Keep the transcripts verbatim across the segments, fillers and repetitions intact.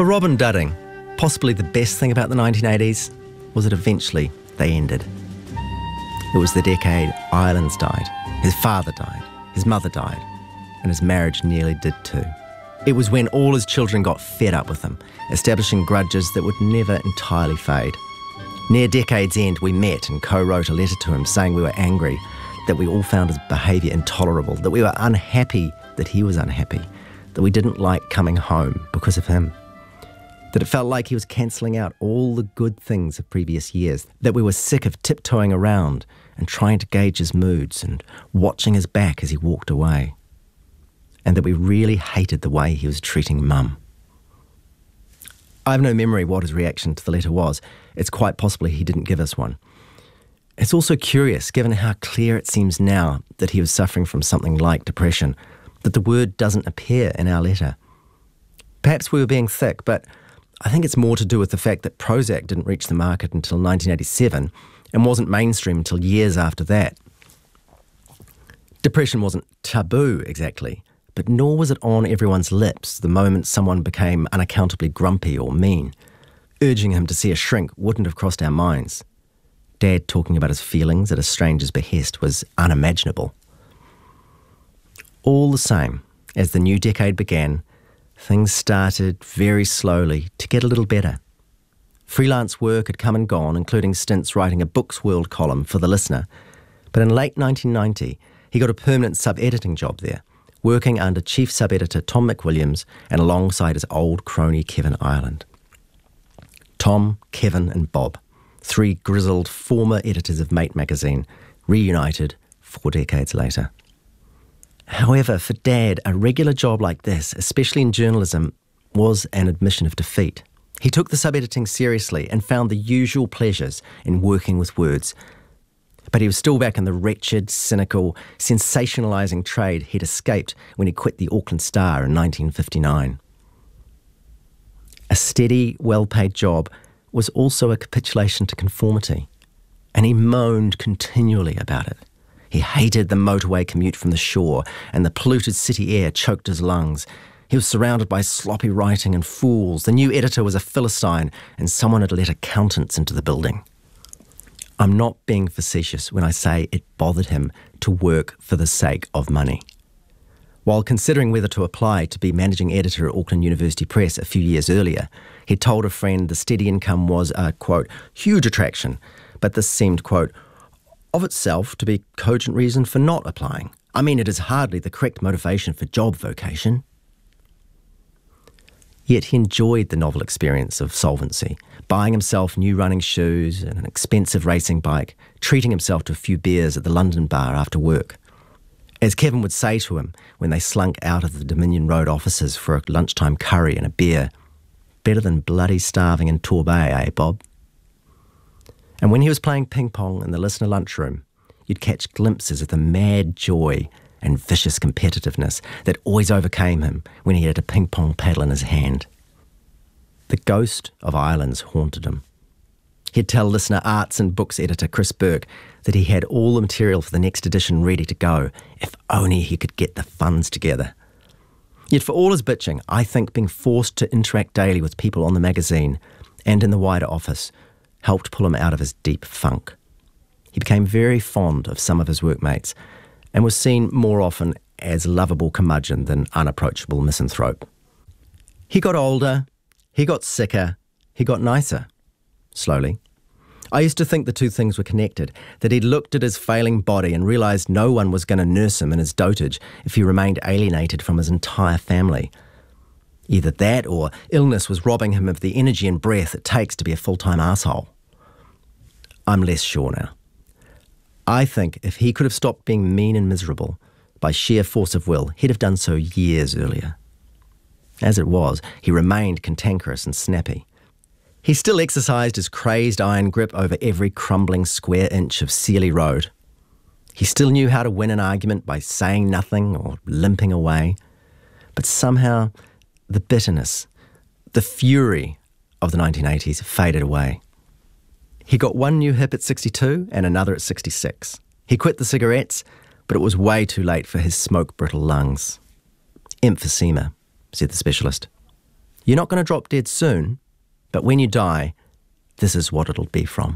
For Robin Dudding, possibly the best thing about the nineteen eighties was that eventually they ended. It was the decade Islands died, his father died, his mother died, and his marriage nearly did too. It was when all his children got fed up with him, establishing grudges that would never entirely fade. Near decade's end, we met and co-wrote a letter to him saying we were angry, that we all found his behaviour intolerable, that we were unhappy that he was unhappy, that we didn't like coming home because of him, that it felt like he was cancelling out all the good things of previous years, that we were sick of tiptoeing around and trying to gauge his moods and watching his back as he walked away, and that we really hated the way he was treating Mum. I have no memory what his reaction to the letter was. It's quite possible he didn't give us one. It's also curious, given how clear it seems now that he was suffering from something like depression, that the word doesn't appear in our letter. Perhaps we were being thick, but I think it's more to do with the fact that Prozac didn't reach the market until nineteen eighty-seven and wasn't mainstream until years after that. Depression wasn't taboo exactly, but nor was it on everyone's lips the moment someone became unaccountably grumpy or mean. Urging him to see a shrink wouldn't have crossed our minds. Dad talking about his feelings at a stranger's behest was unimaginable. All the same, as the new decade began, things started very slowly to get a little better. Freelance work had come and gone, including stints writing a Books World column for The Listener, but in late nineteen ninety, he got a permanent sub-editing job there, working under chief sub-editor Tom McWilliams and alongside his old crony Kevin Ireland. Tom, Kevin and Bob, three grizzled former editors of Mate magazine, reunited four decades later. However, for Dad, a regular job like this, especially in journalism, was an admission of defeat. He took the sub-editing seriously and found the usual pleasures in working with words. But he was still back in the wretched, cynical, sensationalising trade he'd escaped when he quit the Auckland Star in nineteen fifty-nine. A steady, well-paid job was also a capitulation to conformity, and he moaned continually about it. He hated the motorway commute from the shore, and the polluted city air choked his lungs. He was surrounded by sloppy writing and fools. The new editor was a Philistine, and someone had let accountants into the building. I'm not being facetious when I say it bothered him to work for the sake of money. While considering whether to apply to be managing editor at Auckland University Press a few years earlier, he told a friend the steady income was a, quote, huge attraction, but this seemed, quote, of itself to be cogent reason for not applying. I mean, it is hardly the correct motivation for job vocation. Yet he enjoyed the novel experience of solvency, buying himself new running shoes and an expensive racing bike, treating himself to a few beers at the London bar after work. As Kevin would say to him when they slunk out of the Dominion Road offices for a lunchtime curry and a beer, better than bloody starving in Torbay, eh, Bob? And when he was playing ping pong in the Listener lunchroom, you'd catch glimpses of the mad joy and vicious competitiveness that always overcame him when he had a ping pong paddle in his hand. The ghost of Islands haunted him. He'd tell Listener arts and books editor Chris Burke that he had all the material for the next edition ready to go, if only he could get the funds together. Yet for all his bitching, I think being forced to interact daily with people on the magazine and in the wider office helped pull him out of his deep funk. He became very fond of some of his workmates and was seen more often as lovable curmudgeon than unapproachable misanthrope. He got older, he got sicker, he got nicer. Slowly. I used to think the two things were connected, that he'd looked at his failing body and realised no one was going to nurse him in his dotage if he remained alienated from his entire family. Either that or illness was robbing him of the energy and breath it takes to be a full-time arsehole. I'm less sure now. I think if he could have stopped being mean and miserable by sheer force of will, he'd have done so years earlier. As it was, he remained cantankerous and snappy. He still exercised his crazed iron grip over every crumbling square inch of Sealy Road. He still knew how to win an argument by saying nothing or limping away. But somehow, the bitterness, the fury of the nineteen eighties faded away. He got one new hip at sixty-two and another at sixty-six. He quit the cigarettes, but it was way too late for his smoke-brittle lungs. Emphysema, said the specialist. You're not going to drop dead soon, but when you die, this is what it'll be from.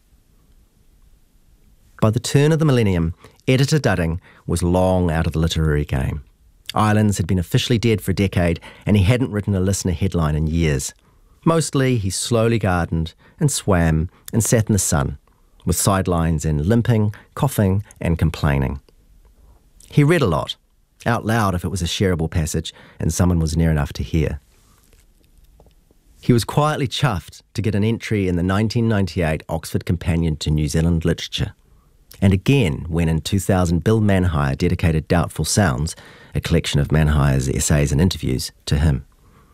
By the turn of the millennium, editor Dudding was long out of the literary game. Islands had been officially dead for a decade, and he hadn't written a listener headline in years. Mostly, he slowly gardened and swam and sat in the sun, with sidelines and limping, coughing and complaining. He read a lot, out loud if it was a shareable passage and someone was near enough to hear. He was quietly chuffed to get an entry in the nineteen ninety-eight Oxford Companion to New Zealand Literature, and again when in two thousand Bill Manhire dedicated Doubtful Sounds, a collection of Manhire's essays and interviews, to him.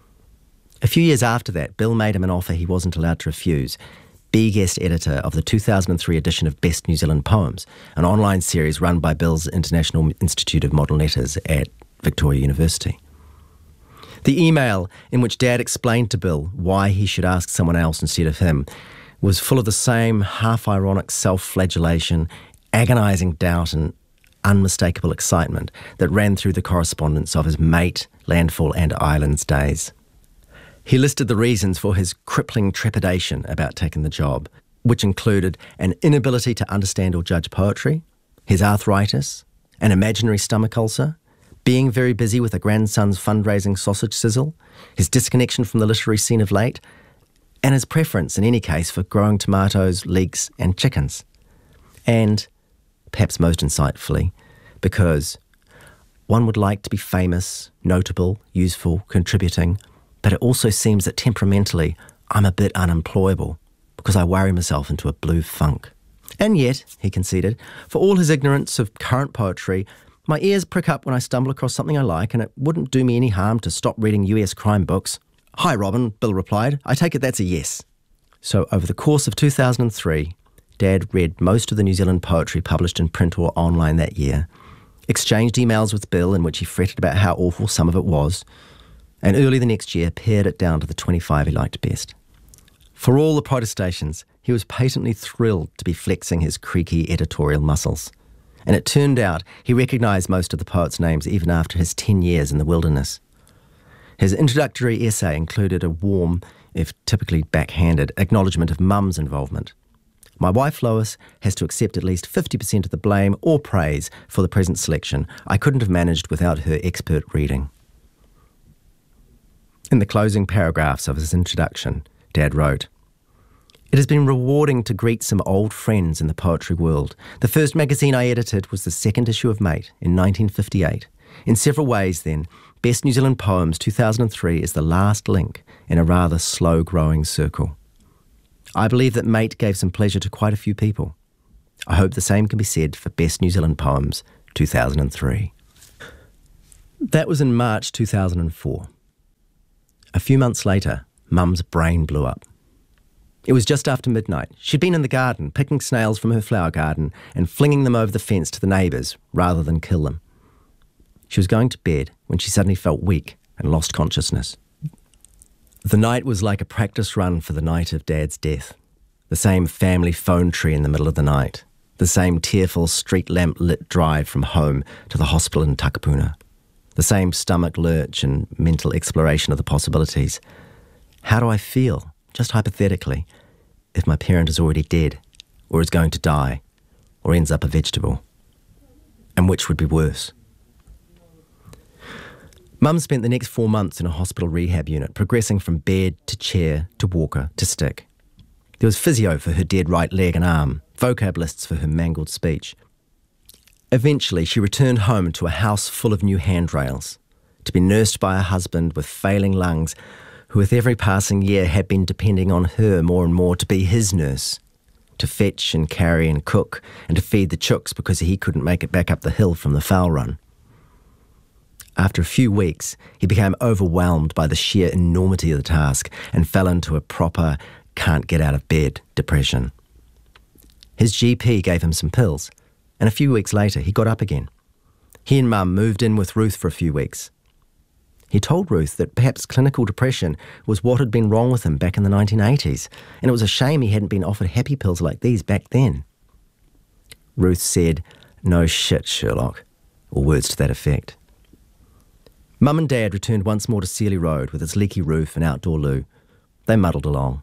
A few years after that, Bill made him an offer he wasn't allowed to refuse: be guest editor of the two thousand three edition of Best New Zealand Poems, an online series run by Bill's International Institute of Modern Letters at Victoria University. The email in which Dad explained to Bill why he should ask someone else instead of him was full of the same half-ironic self-flagellation, agonising doubt and unmistakable excitement that ran through the correspondence of his Mate, Landfall and Islands days. He listed the reasons for his crippling trepidation about taking the job, which included an inability to understand or judge poetry, his arthritis, an imaginary stomach ulcer, being very busy with a grandson's fundraising sausage sizzle, his disconnection from the literary scene of late, and his preference, in any case, for growing tomatoes, leeks and chickens. And, perhaps most insightfully, because one would like to be famous, notable, useful, contributing, but it also seems that temperamentally I'm a bit unemployable because I worry myself into a blue funk. And yet, he conceded, for all his ignorance of current poetry, my ears prick up when I stumble across something I like, and it wouldn't do me any harm to stop reading U S crime books. Hi, Robin, Bill replied. I take it that's a yes. So over the course of two thousand three, Dad read most of the New Zealand poetry published in print or online that year, exchanged emails with Bill in which he fretted about how awful some of it was, and early the next year pared it down to the twenty-five he liked best. For all the protestations, he was patently thrilled to be flexing his creaky editorial muscles. And it turned out he recognised most of the poets' names even after his ten years in the wilderness. His introductory essay included a warm, if typically backhanded, acknowledgement of Mum's involvement. My wife Lois has to accept at least fifty percent of the blame or praise for the present selection. I couldn't have managed without her expert reading. In the closing paragraphs of his introduction, Dad wrote, "It has been rewarding to greet some old friends in the poetry world. The first magazine I edited was the second issue of Mate in nineteen fifty-eight. In several ways, then, Best New Zealand Poems two thousand three is the last link in a rather slow-growing circle. I believe that Mate gave some pleasure to quite a few people. I hope the same can be said for Best New Zealand Poems two thousand three. That was in March two thousand four. A few months later, Mum's brain blew up. It was just after midnight. She'd been in the garden, picking snails from her flower garden and flinging them over the fence to the neighbours rather than kill them. She was going to bed when she suddenly felt weak and lost consciousness. The night was like a practice run for the night of Dad's death. The same family phone tree in the middle of the night. The same tearful street lamp-lit drive from home to the hospital in Takapuna. The same stomach lurch and mental exploration of the possibilities. How do I feel, just hypothetically, if my parent is already dead, or is going to die, or ends up a vegetable? And which would be worse? Mum spent the next four months in a hospital rehab unit, progressing from bed to chair to walker to stick. There was physio for her dead right leg and arm, vocab lists for her mangled speech. Eventually, she returned home to a house full of new handrails, to be nursed by a husband with failing lungs, who with every passing year had been depending on her more and more to be his nurse, to fetch and carry and cook, and to feed the chooks because he couldn't make it back up the hill from the fowl run. After a few weeks, he became overwhelmed by the sheer enormity of the task and fell into a proper can't-get-out-of-bed depression. His G P gave him some pills, and a few weeks later he got up again. He and Mum moved in with Ruth for a few weeks. He told Ruth that perhaps clinical depression was what had been wrong with him back in the nineteen eighties, and it was a shame he hadn't been offered happy pills like these back then. Ruth said, "No shit, Sherlock," or words to that effect. Mum and Dad returned once more to Sealy Road with its leaky roof and outdoor loo. They muddled along.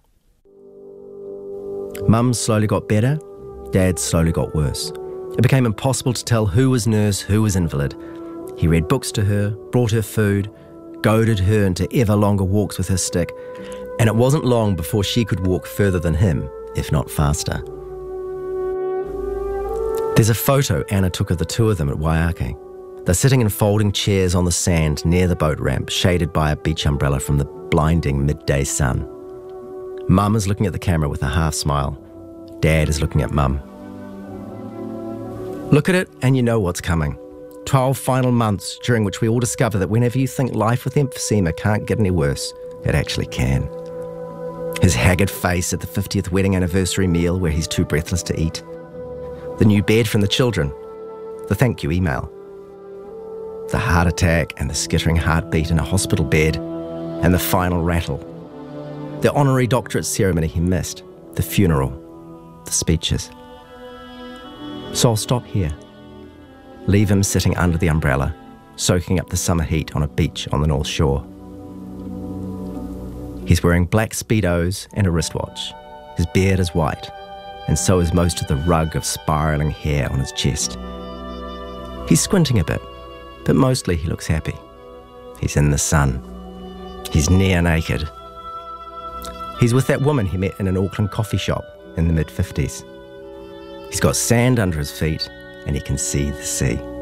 Mum slowly got better, Dad slowly got worse. It became impossible to tell who was nurse, who was invalid. He read books to her, brought her food, goaded her into ever longer walks with his stick, and it wasn't long before she could walk further than him, if not faster. There's a photo Anna took of the two of them at Waiake. They're sitting in folding chairs on the sand near the boat ramp, shaded by a beach umbrella from the blinding midday sun. Mum is looking at the camera with a half smile. Dad is looking at Mum. Look at it and you know what's coming. Twelve final months during which we all discover that whenever you think life with emphysema can't get any worse, it actually can. His haggard face at the fiftieth wedding anniversary meal where he's too breathless to eat. The new bed from the children. The thank you email. The heart attack and the skittering heartbeat in a hospital bed. And the final rattle. The honorary doctorate ceremony he missed. The funeral. The speeches. So I'll stop here. Leave him sitting under the umbrella, soaking up the summer heat on a beach on the North Shore. He's wearing black Speedos and a wristwatch. His beard is white, and so is most of the rug of spiralling hair on his chest. He's squinting a bit, but mostly he looks happy. He's in the sun. He's near naked. He's with that woman he met in an Auckland coffee shop in the mid-fifties. He's got sand under his feet and he can see the sea.